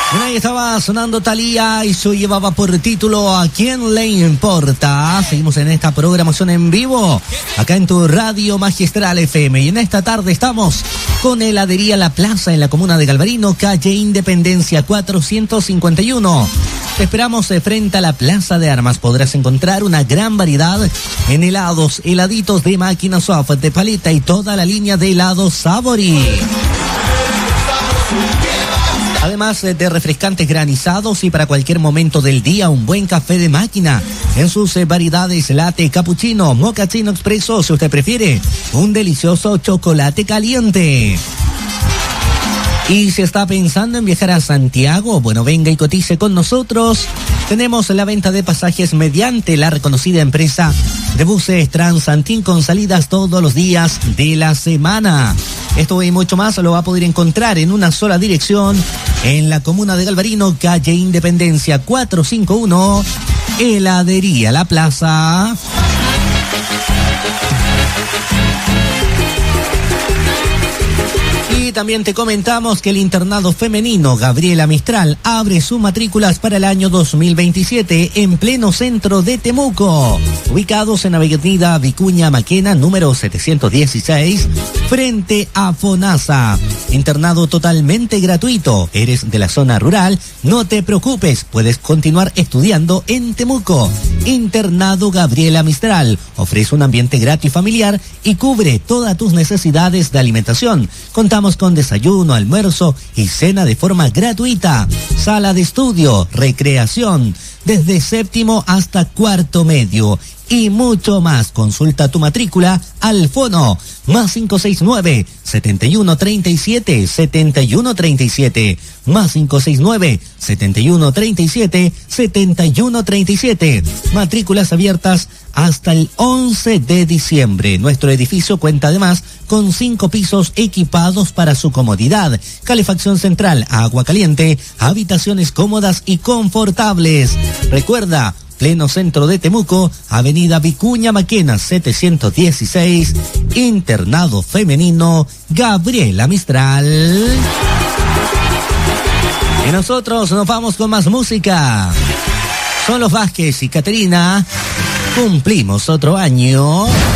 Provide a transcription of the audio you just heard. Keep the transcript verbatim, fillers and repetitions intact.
Bueno, ahí estaba sonando Thalía y eso llevaba por título ¿A quién le importa? Seguimos en esta programación en vivo, acá en tu Radio Magistral F M. Y en esta tarde estamos con Heladería La Plaza en la comuna de Galvarino, calle Independencia cuatrocientos cincuenta y uno. Te esperamos de frente a la Plaza de Armas. Podrás encontrar una gran variedad en helados, heladitos de máquina soft, de paleta y toda la línea de helados Sabori. Además de refrescantes granizados y para cualquier momento del día un buen café de máquina en sus variedades latte, cappuccino, mochaccino expreso, si usted prefiere, un delicioso chocolate caliente. Y si está pensando en viajar a Santiago, bueno, venga y cotice con nosotros. Tenemos la venta de pasajes mediante la reconocida empresa de buses Transantín con salidas todos los días de la semana. Esto y mucho más lo va a poder encontrar en una sola dirección en la comuna de Galvarino, calle Independencia cuatrocientos cincuenta y uno, Heladería La Plaza. Y también te comentamos que el internado femenino Gabriela Mistral abre sus matrículas para el año dos mil veintisiete en pleno centro de Temuco, ubicados en Avenida Vicuña Maquena, número setecientos dieciséis, frente a FONASA. Internado totalmente gratuito. ¿Eres de la zona rural? No te preocupes, puedes continuar estudiando en Temuco. Internado Gabriela Mistral ofrece un ambiente grato y familiar y cubre todas tus necesidades de alimentación. Contamos con desayuno, almuerzo y cena de forma gratuita. Sala de estudio, recreación, desde séptimo hasta cuarto medio. Y mucho más. Consulta tu matrícula al fono más cinco seis nueve, setenta y uno treinta y siete, setenta y uno treinta y siete, más cinco seis nueve, setenta y uno treinta y siete, setenta y uno treinta y siete. Matrículas abiertas hasta el once de diciembre. Nuestro edificio cuenta además con cinco pisos equipados para su comodidad, calefacción central, agua caliente, habitaciones cómodas y confortables. Recuerda, pleno centro de Temuco, Avenida Vicuña Maquena setecientos dieciséis, internado femenino Gabriela Mistral. Y nosotros nos vamos con más música. Son los Vázquez y Caterina. Cumplimos otro año.